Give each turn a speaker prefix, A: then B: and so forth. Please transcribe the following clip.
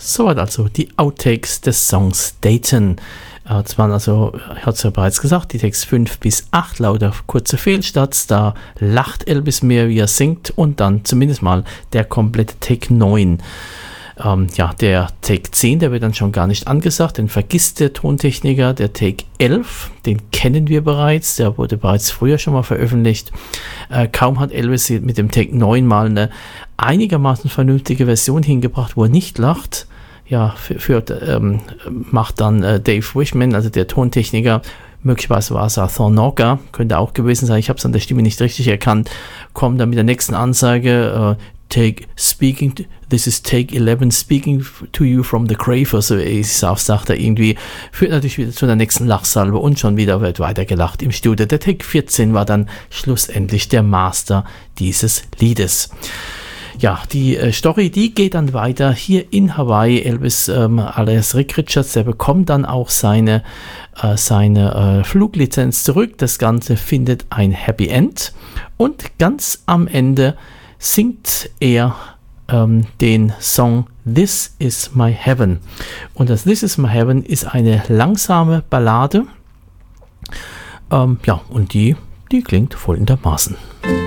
A: Soweit also die Outtakes des Songs Dayton. Es waren also, ich hatte es ja bereits gesagt, die Takes 5 bis 8 lauter kurze Fehlstarts. Da lacht Elvis mehr, wie er singt, und dann zumindest mal der komplette Take 9. Der Take 10, der wird dann schon gar nicht angesagt, den vergisst der Tontechniker. Der Take 11, den kennen wir bereits, der wurde bereits früher schon mal veröffentlicht. Kaum hat Elvis mit dem Take 9 mal eine einigermaßen vernünftige Version hingebracht, wo er nicht lacht. Macht dann Dave Wishman, also der Tontechniker, möglicherweise war es Thornogga, könnte auch gewesen sein, ich habe es an der Stimme nicht richtig erkannt, kommt dann mit der nächsten Ansage, this is Take 11, speaking to you from the grave, also sagt er irgendwie, führt natürlich wieder zu der nächsten Lachsalve und schon wieder wird weiter gelacht im Studio. Der Take 14 war dann schlussendlich der Master dieses Liedes. Ja, die Story, die geht dann weiter hier in Hawaii. Elvis alias Rick Richards, der bekommt dann auch seine Fluglizenz zurück. Das Ganze findet ein Happy End und ganz am Ende singt er den Song This Is My Heaven. Und das This Is My Heaven ist eine langsame Ballade. Und die klingt folgendermaßen.